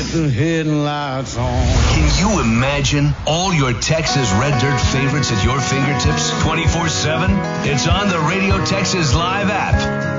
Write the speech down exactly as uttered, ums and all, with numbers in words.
the headlights on. Can you imagine all your Texas Red Dirt favorites at your fingertips twenty-four seven? It's on the Radio Texas Live app.